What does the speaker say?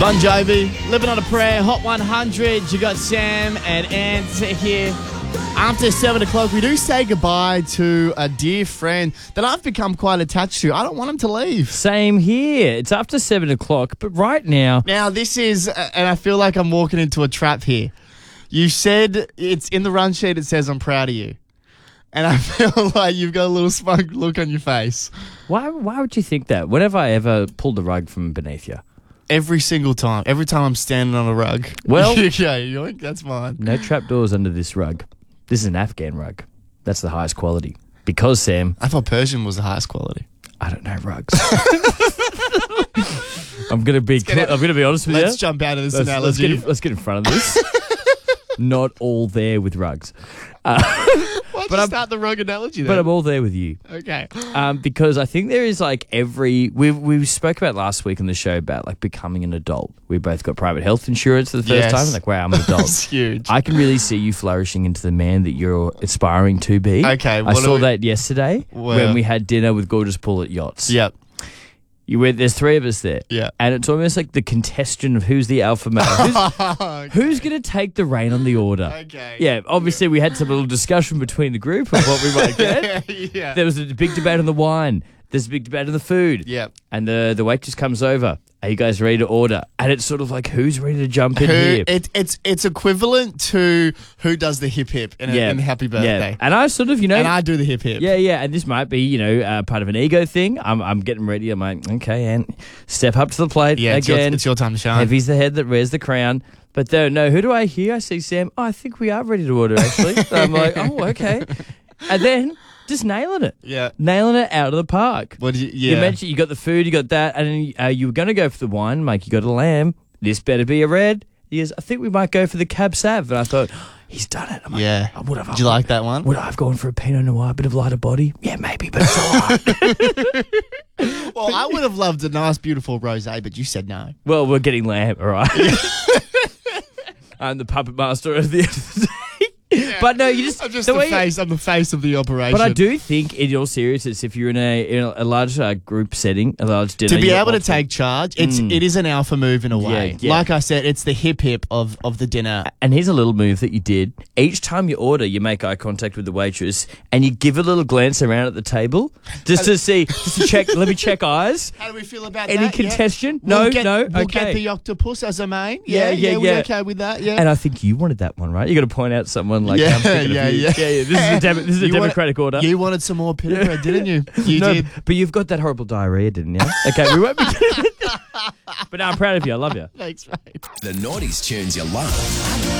Bon Jovi, Living on a Prayer, Hot 100. You got Sam and Ant here. After 7 o'clock, we do say goodbye to a dear friend that I've become quite attached to. I don't want him to leave. Same here. It's after 7 o'clock, but right now... Now, this is, and I feel like I'm walking into a trap here. You said, it's in the run sheet, it says, I'm proud of you. And I feel like you've got a little smug look on your face. Why would you think that? When have I ever pulled the rug from beneath you? Every single time. Every time I'm standing on a rug. Well... yeah, you're like, that's mine. No trapdoors under this rug. This is an Afghan rug. That's the highest quality. Because, Sam... I thought Persian was the highest quality. I don't know rugs. I'm going to be honest with you. Let's jump out of this analogy. Let's get in front of this. Not all there with rugs. Why'd you start the rug analogy then? But I'm all there with you. Okay. Because I think there is like we spoke about last week on the show about like becoming an adult. We both got private health insurance for the first time. Like, wow, I'm an adult. That's huge. I can really see you flourishing into the man that you're aspiring to be. Okay. I saw that yesterday Well- when we had dinner with Gorgeous Paul at Yachts. Yep. You went, there's three of us there. Yeah. And it's almost like the contestant of who's the alpha male. Who's going to take the reign on the order? Okay. Yeah, obviously we had some little discussion between the group of what we might get. Yeah. There was a big debate on the wine. There's a big debate on the food. Yep. And the waitress comes over. Are you guys ready to order? And it's sort of like, who's ready to jump in here? It's equivalent to who does the hip hip in Happy Birthday. Yeah. And I sort of, and I do the hip hip. Yeah. And this might be, part of an ego thing. I'm getting ready. I'm like, okay, and step up to the plate again. It's your time to shine. Heavy's the head that wears the crown. But no, who do I hear? I see Sam. Oh, I think we are ready to order, actually. I'm like, oh, okay. And then just nailing it. Yeah. Nailing it out of the park. What did You mentioned you got the food, you got that, and then you were going to go for the wine, Mike. You got a lamb. This better be a red. He goes, I think we might go for the Cab Sav. And I thought, he's done it. I'm like, Did you like that one? Would I have gone for a Pinot Noir, a bit of lighter body? Yeah, maybe, but it's all right. Well, I would have loved a nice, beautiful rosé, but you said no. Well, we're getting lamb, all right? I'm the puppet master at the end of the day. Yeah. But no, you just... I'm just the face. I'm the face of the operation. But I do think, in all seriousness, if you're in a large group setting, a large dinner... To be able to take charge, it is an alpha move in a way. Yeah. Like I said, it's the hip of the dinner. And here's a little move that you did. Each time you order, you make eye contact with the waitress and you give a little glance around at the table just to check. Let me check eyes. How do we feel about Any that? contestant? We'll No. We'll Okay. get the octopus as a main. Yeah. We're okay with that. Yeah. And I think you wanted that one, right? You got to point out someone like, I'm thinking of you. Yeah. This is a democratic order. You wanted some more pita bread, didn't you? You did. But you've got that horrible diarrhea, didn't you? Okay, we won't be. But no, I'm proud of you. I love you. Thanks, mate. The Naughties tunes you love.